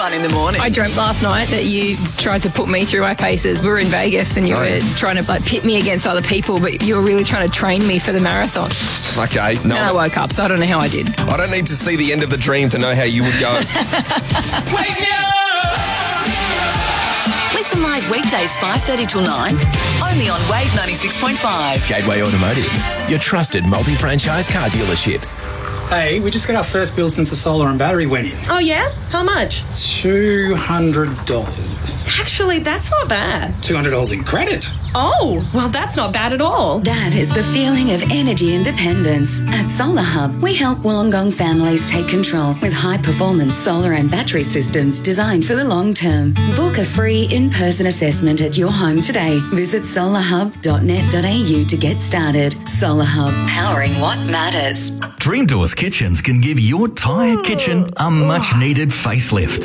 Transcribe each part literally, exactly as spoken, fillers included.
Fun in the morning. I dreamt last night that you tried to put me through my paces. We were in Vegas and you Oh, were yeah. trying to like pit me against other people, but you were really trying to train me for the marathon. Okay, no. And I woke up, so I don't know how I did. I don't need to see the end of the dream to know how you would go. Wake me up! Listen live weekdays five thirty till nine, only on Wave ninety-six point five. Gateway Automotive, your trusted multi-franchise car dealership. Hey, we just got our first bill since the solar and battery went in. Oh, yeah? How much? two hundred dollars. Actually, that's not bad. two hundred dollars in credit. Oh, well, that's not bad at all. That is the feeling of energy independence. At Solar Hub, we help Wollongong families take control with high-performance solar and battery systems designed for the long term. Book a free in-person assessment at your home today. Visit solar hub dot net dot a u to get started. Solar Hub, powering what matters. Dream Doors Kitchens can give your tired kitchen a much-needed facelift.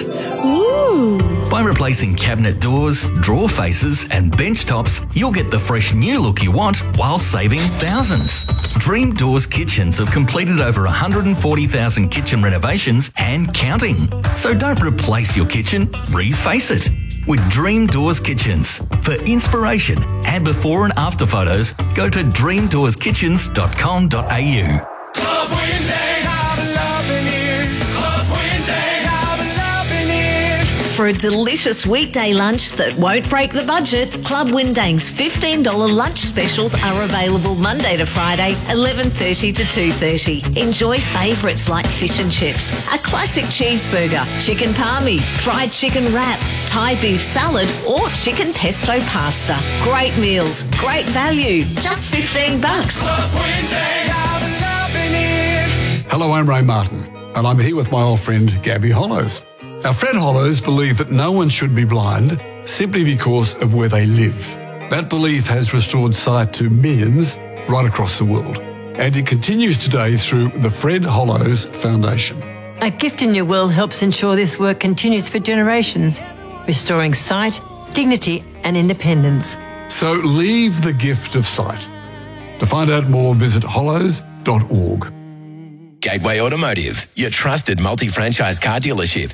Ooh. By replacing cabinet doors, drawer faces and bench tops, you'll get the fresh new look you want while saving thousands. Dream Doors Kitchens have completed over one hundred forty thousand kitchen renovations and counting. So don't replace your kitchen, reface it with Dream Doors Kitchens. For inspiration and before and after photos, go to dream doors kitchens dot com dot a u. Club Wednesday, I've been loving it. Club Wednesday, I've been loving it. For a delicious weekday lunch that won't break the budget, Club Windang's fifteen dollars lunch specials are available Monday to Friday, eleven thirty to two thirty. Enjoy favourites like fish and chips, a classic cheeseburger, chicken palmy, fried chicken wrap, Thai beef salad or chicken pesto pasta. Great meals, great value, just fifteen bucks. Club Wednesday, I've been loving it. Hello, I'm Ray Martin, and I'm here with my old friend Gabby Hollows. Now, Fred Hollows believed that no one should be blind simply because of where they live. That belief has restored sight to millions right across the world, and it continues today through the Fred Hollows Foundation. A Gift in Your Will helps ensure this work continues for generations, restoring sight, dignity and independence. So leave the gift of sight. To find out more, visit hollows dot org. Gateway Automotive, your trusted multi-franchise car dealership.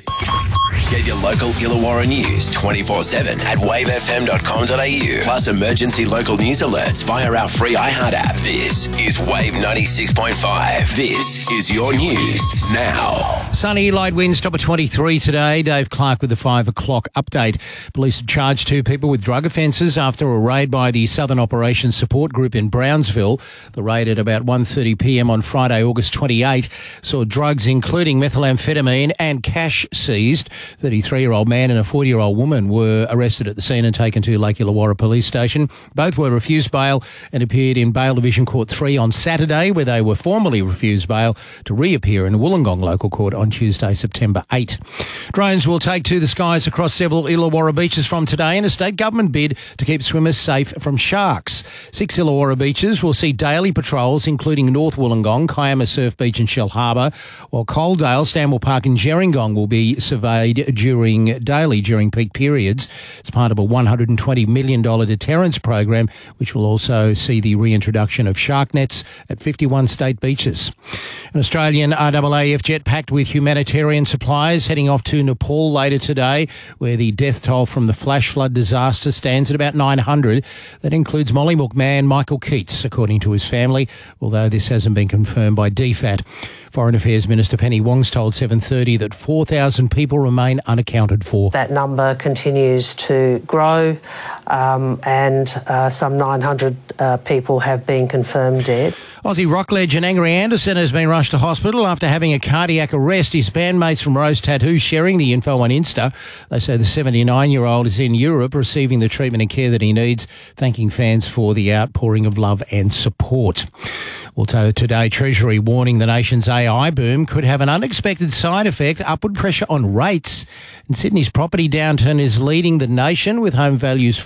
Get your local Illawarra news twenty-four seven at wave f m dot com dot a u. Plus emergency local news alerts via our free iHeart app. This is Wave ninety-six point five. This is your news now. Sunny, light winds, top of twenty-three today. Dave Clark with the five o'clock update. Police have charged two people with drug offences after a raid by the Southern Operations Support Group in Brownsville. The raid at about one thirty p m on Friday, August twenty-eighth, saw drugs including methamphetamine and cash seized. thirty-three-year-old man and a forty-year-old woman were arrested at the scene and taken to Lake Illawarra Police Station. Both were refused bail and appeared in Bail Division Court three on Saturday, where they were formally refused bail to reappear in Wollongong Local Court on Tuesday, September eighth. Drones will take to the skies across several Illawarra beaches from today in a state government bid to keep swimmers safe from sharks. Six Illawarra beaches will see daily patrols, including North Wollongong, Kiama Surf Beach and Shell Harbour, while Coaldale, Stanwell Park and Gerringong will be surveyed during daily during peak periods. It's part of a one hundred twenty million dollars deterrence program, which will also see the reintroduction of shark nets at fifty-one state beaches. An Australian R A A F jet packed with humanitarian supplies heading off to Nepal later today, where the death toll from the flash flood disaster stands at about nine hundred. That includes Mollymook man Michael Keats, according to his family, although this hasn't been confirmed by D FAT. Foreign Affairs Minister Penny Wong's told seven thirty that four thousand people remain unaccounted for. That number continues to grow um, and uh, some nine hundred uh, people have been confirmed dead. Aussie rock legend Angry Anderson has been rushed to hospital after having a cardiac arrest. His bandmates from Rose Tattoo sharing the info on Insta. They say the seventy-nine-year-old is in Europe receiving the treatment and care that he needs, thanking fans for the outpouring of love and support. Also today, Treasury warning the nation's A I boom could have an unexpected side effect, upward pressure on rates. And Sydney's property downturn is leading the nation, with home values